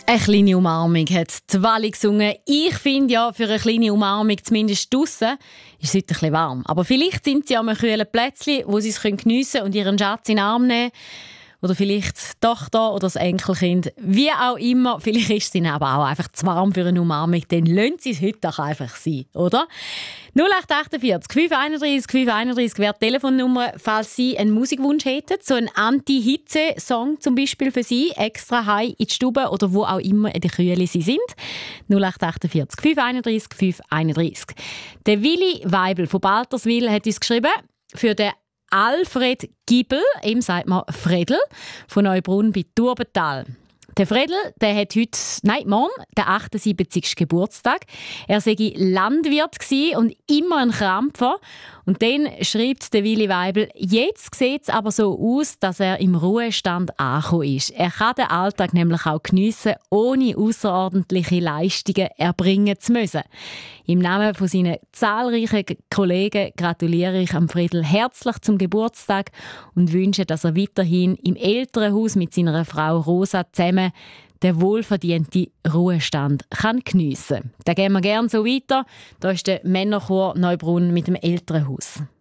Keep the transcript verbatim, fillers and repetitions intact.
Eine kleine Umarmung hat die Wally gesungen. Ich finde ja, für eine kleine Umarmung, zumindest draussen, ist es heute ein bisschen warm. Aber vielleicht sind sie an einem kühlen Plätzchen, wo sie es geniessen können und ihren Schatz in den Arm nehmen. Oder vielleicht die Tochter oder das Enkelkind. Wie auch immer, vielleicht ist es ihnen aber auch einfach zu warm für eine Umarmung. Dann lassen sie es heute doch einfach sein, oder? null acht vier acht fünf eins eins fünf eins eins wäre die Telefonnummer, falls Sie einen Musikwunsch hätten. So einen Anti-Hitze-Song zum Beispiel für Sie, extra heim in die Stube oder wo auch immer in der Kühle Sie sind. null acht vier acht fünf eins eins fünf eins eins. Der Willi Weibel von Balterswil hat uns geschrieben, für den Alfred Gibel, ihm sagt man Fredel, von Neubrunn bei Turbental. Der Fredel, der hat heute, nein, morgen, den achtundsiebzigsten Geburtstag. Er sei Landwirt gsi und immer ein Krampfer. Und dann schreibt der Willi Weibel, jetzt sieht es aber so aus, dass er im Ruhestand angekommen ist. Er kann den Alltag nämlich auch geniessen, ohne außerordentliche Leistungen erbringen zu müssen. Im Namen von seinen zahlreichen Kollegen gratuliere ich am Fredel herzlich zum Geburtstag und wünsche, dass er weiterhin im Elternhaus mit seiner Frau Rosa zusammen den wohlverdienten Ruhestand kann geniessen kann. Da gehen wir gerne so weiter. Da ist der Männerchor Neubrunn mit dem Elternhaus.